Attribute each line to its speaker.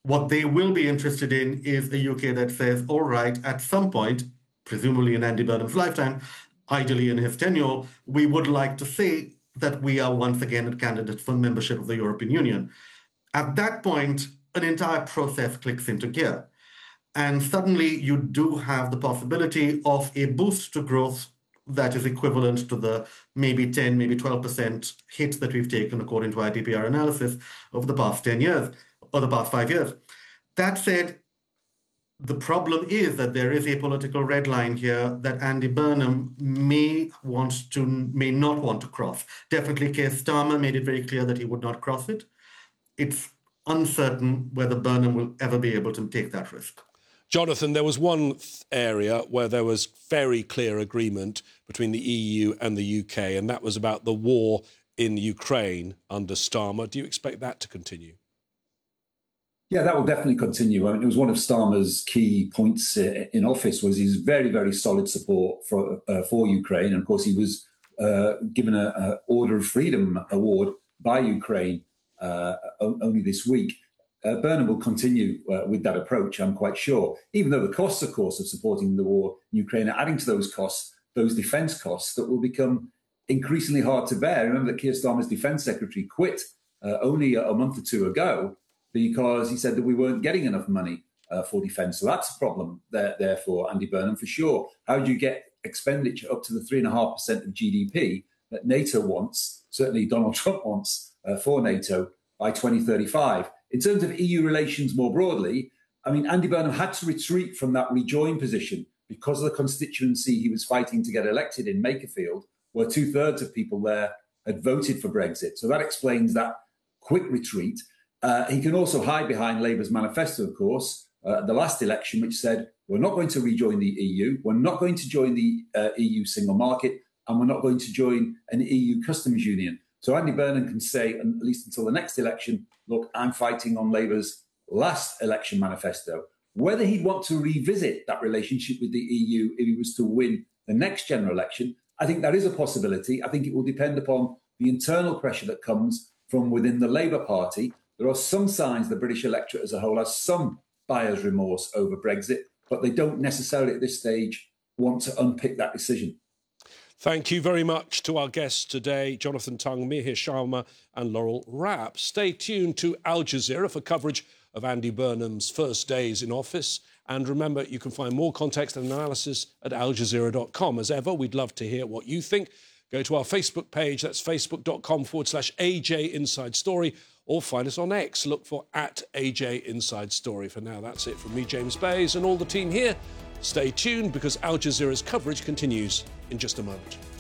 Speaker 1: What they will be interested in is a UK that says, all right, at some point, presumably in Andy Burnham's lifetime, ideally in his tenure, we would like to say that we are once again a candidate for membership of the European Union. At that point, an entire process clicks into gear. And suddenly you do have the possibility of a boost to growth that is equivalent to the maybe 10, maybe 12% hit that we've taken according to IPPR analysis over the past 10 years or the past 5 years. That said, the problem is that there is a political red line here that Andy Burnham may not want to cross. Definitely Keir Starmer made it very clear that he would not cross it. It's uncertain whether Burnham will ever be able to take that risk.
Speaker 2: Jonathan, there was one area where there was very clear agreement between the EU and the UK, and that was about the war in Ukraine under Starmer. Do you expect that to continue?
Speaker 3: Yeah, that will definitely continue. I mean, it was one of Starmer's key points in office was his very, very solid support for Ukraine. And of course, he was given an Order of Freedom award by Ukraine only this week. Burnham will continue with that approach, I'm quite sure, even though the costs, of course, of supporting the war in Ukraine are adding to those costs, those defence costs that will become increasingly hard to bear. Remember that Keir Starmer's defence secretary quit only a month or two ago because he said that we weren't getting enough money for defence. So that's a problem there for Andy Burnham, for sure. How do you get expenditure up to the 3.5% of GDP that NATO wants, certainly Donald Trump wants for NATO by 2035? In terms of EU relations more broadly, I mean, Andy Burnham had to retreat from that rejoin position because of the constituency he was fighting to get elected in Makerfield, where 2/3 of people there had voted for Brexit. So that explains that quick retreat. He can also hide behind Labour's manifesto, of course, the last election, which said, we're not going to rejoin the EU, we're not going to join the EU single market, and we're not going to join an EU customs union. So Andy Burnham can say, at least until the next election, look, I'm fighting on Labour's last election manifesto. Whether he'd want to revisit that relationship with the EU if he was to win the next general election, I think that is a possibility. I think it will depend upon the internal pressure that comes from within the Labour Party. There are some signs the British electorate as a whole has some buyer's remorse over Brexit, but they don't necessarily at this stage want to unpick that decision.
Speaker 2: Thank you very much to our guests today, Jonathan Tongue, Mihir Sharma and Laurel Rapp. Stay tuned to Al Jazeera for coverage of Andy Burnham's first days in office. And remember, you can find more context and analysis at aljazeera.com. As ever, we'd love to hear what you think. Go to our Facebook page, that's facebook.com/AJ Inside Story, or find us on X. Look for @AJ Inside Story. For now, that's it from me, James Bays, and all the team here. Stay tuned because Al Jazeera's coverage continues in just a moment.